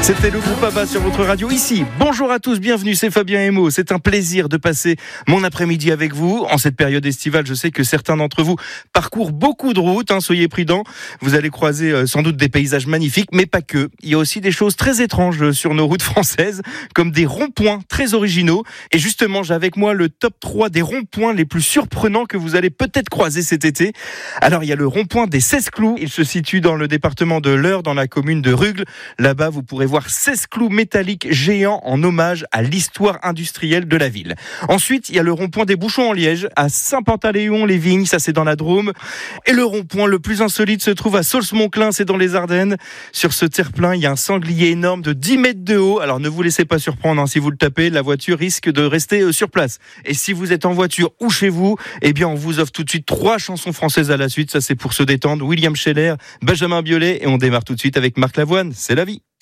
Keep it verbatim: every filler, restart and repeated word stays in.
C'était le groupe ABBA sur votre radio ici. Bonjour à tous, bienvenue, c'est Fabien Emo. C'est un plaisir de passer mon après-midi avec vous. En cette période estivale, je sais que certains d'entre vous parcourent beaucoup de routes, hein, soyez prudents. Vous allez croiser euh, sans doute des paysages magnifiques, mais pas que. Il y a aussi des choses très étranges sur nos routes françaises, comme des ronds-points très originaux. Et justement, j'ai avec moi le top trois des ronds-points les plus surprenants que vous allez peut-être croiser cet été. Alors, il y a le rond-point des seize clous. Il se situe dans le département de l'Eure, dans la commune de Rugles. Là-bas, vous pourrez voir seize clous métalliques géants en hommage à l'histoire industrielle de la ville. Ensuite, il y a le rond-point des Bouchons en Liège, à Saint-Pantaléon-les-Vignes, ça c'est dans la Drôme. Et le rond-point le plus insolite se trouve à Saulce-Monclin, c'est dans les Ardennes. Sur ce terre-plein, il y a un sanglier énorme de dix mètres de haut. Alors ne vous laissez pas surprendre, hein, si vous le tapez, la voiture risque de rester sur place. Et si vous êtes en voiture ou chez vous, eh bien on vous offre tout de suite trois chansons françaises à la suite. Ça c'est pour se détendre. William Scheller, Benjamin Biolay, et on démarre tout de suite avec Marc Lavoine. C'est la vie.